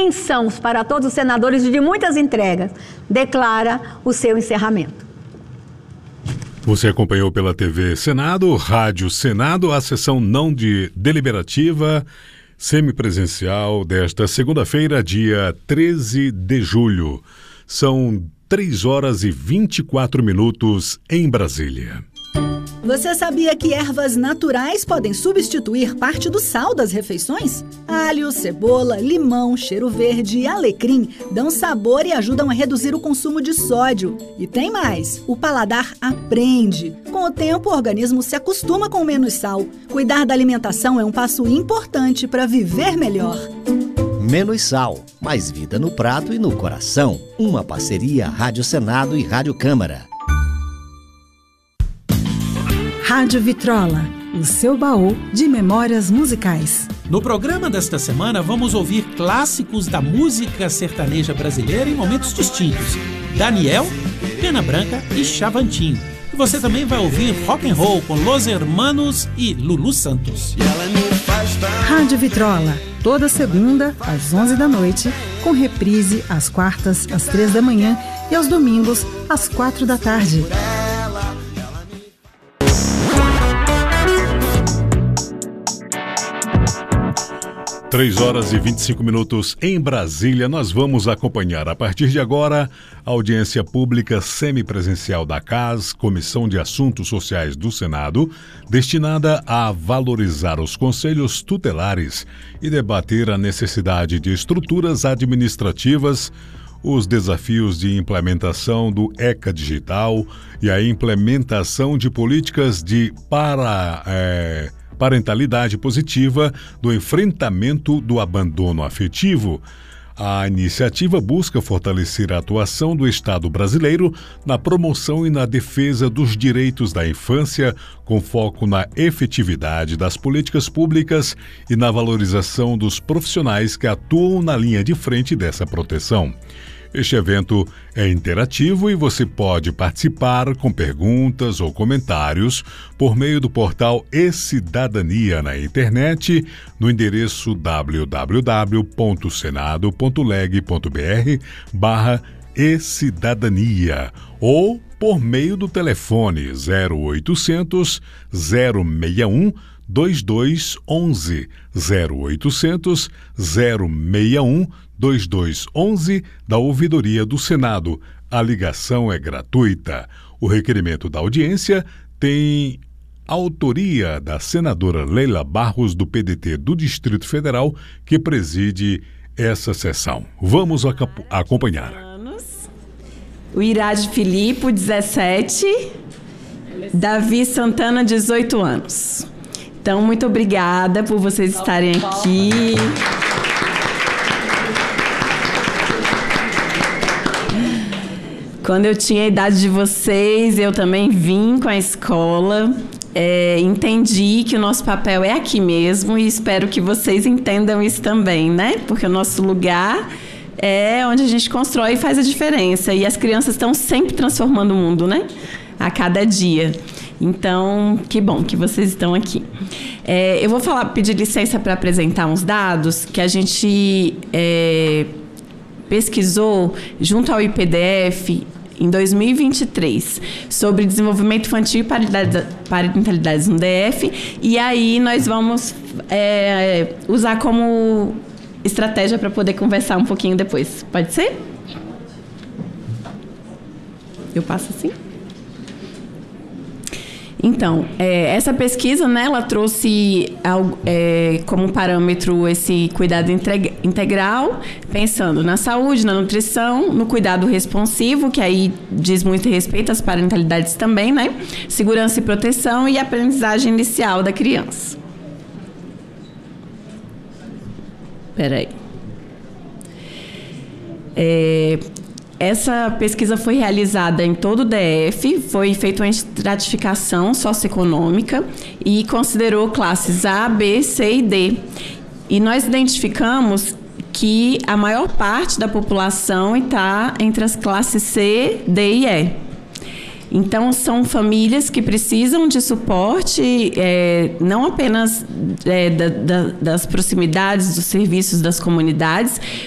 bênçãos para todos os senadores e de muitas entregas, declara o seu encerramento. Você acompanhou pela TV Senado, Rádio Senado, a sessão não deliberativa semipresencial desta segunda-feira, dia 13 de julho. São 3 horas e 24 minutos em Brasília. Você sabia que ervas naturais podem substituir parte do sal das refeições? Alho, cebola, limão, cheiro verde e alecrim dão sabor e ajudam a reduzir o consumo de sódio. E tem mais, o paladar aprende. Com o tempo, o organismo se acostuma com menos sal. Cuidar da alimentação é um passo importante para viver melhor. Menos sal, mais vida no prato e no coração. Uma parceria Rádio Senado e Rádio Câmara. Rádio Vitrola, o seu baú de memórias musicais. No programa desta semana vamos ouvir clássicos da música sertaneja brasileira em momentos distintos. Daniel, Pena Branca e Chavantinho. E você também vai ouvir rock and roll com Los Hermanos e Lulu Santos. Rádio Vitrola, toda segunda às 11 da noite, com reprise às quartas às 3 da manhã e aos domingos às 4 da tarde. 3 horas e 25 minutos em Brasília. Nós vamos acompanhar a partir de agora a audiência pública semipresencial da CAS, Comissão de Assuntos Sociais do Senado, destinada a valorizar os conselhos tutelares e debater a necessidade de estruturas administrativas, os desafios de implementação do ECA Digital e a implementação de políticas de parentalidade positiva do enfrentamento do abandono afetivo. A iniciativa busca fortalecer a atuação do Estado brasileiro na promoção e na defesa dos direitos da infância, com foco na efetividade das políticas públicas e na valorização dos profissionais que atuam na linha de frente dessa proteção. Este evento é interativo e você pode participar com perguntas ou comentários por meio do portal E-Cidadania na internet, no endereço www.senado.leg.br/e-cidadania ou por meio do telefone 0800 061 2211 0800 061 2211 da Ouvidoria do Senado. A ligação é gratuita. O requerimento da audiência tem autoria da senadora Leila Barros, do PDT do Distrito Federal, que preside essa sessão. Vamos acompanhar. O Irade Filipe, 17. Davi Santana, 18 anos. Então, muito obrigada por vocês estarem aqui. Quando eu tinha a idade de vocês, eu também vim com a escola. Entendi que o nosso papel é aqui mesmo e espero que vocês entendam isso também, né? Porque o nosso lugar é onde a gente constrói e faz a diferença. E as crianças estão sempre transformando o mundo, né? A cada dia. Então, que bom que vocês estão aqui. Eu vou pedir licença para apresentar uns dados que a gente pesquisou junto ao IPDF em 2023 sobre desenvolvimento infantil e parentalidades no DF, e aí nós vamos usar como estratégia para poder conversar um pouquinho depois. Pode ser? Eu passo assim? Então, essa pesquisa, né, ela trouxe como parâmetro esse cuidado integral, pensando na saúde, na nutrição, no cuidado responsivo, que aí diz muito respeito às parentalidades também, né? Segurança e proteção e aprendizagem inicial da criança. Espera aí. Essa pesquisa foi realizada em todo o DF, foi feita uma estratificação socioeconômica e considerou classes A, B, C e D. E nós identificamos que a maior parte da população está entre as classes C, D e E. Então, são famílias que precisam de suporte, não apenas das proximidades, dos serviços das comunidades,